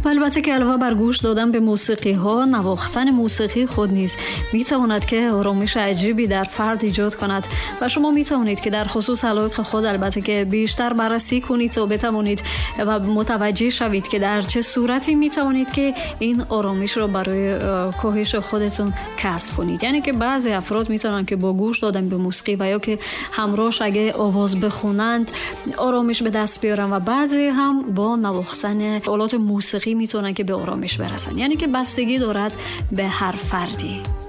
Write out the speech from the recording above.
البته که علاوه بر گوش دادن به موسیقی ها، نواختن موسیقی خود نیز میتواند که آرامش عجیبی در فرد ایجاد کند و شما میتوانید که در خصوص علایق خود البته که بیشتر بررسی کنید تا بتوانید و متوجه شوید که در چه صورتی میتوانید که این آرامش رو برای کاهش خودتون کسب کنید. یعنی که بعضی افراد میتونن که با گوش دادن به موسیقی و یا که همراهش اگه آواز بخونند آرامش به دست بیارن و بعضی هم با نواختن آلات موسیقی میتونن که به آرامش برسن. یعنی که بستگی دارد به هر فردی.